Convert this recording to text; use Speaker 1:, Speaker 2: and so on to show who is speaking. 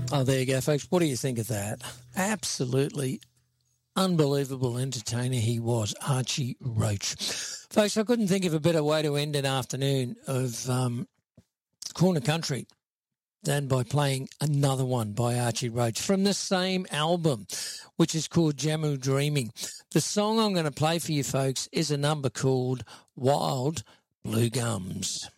Speaker 1: Oh, there you go, folks. What do you think of that? Absolutely unbelievable entertainer he was, Archie Roach. Folks, I couldn't think of a better way to end an afternoon of Corner Country than by playing another one by Archie Roach from the same album, which is called Jammu Dreaming. The song I'm going to play for you, folks, is a number called Wild Blue Gums.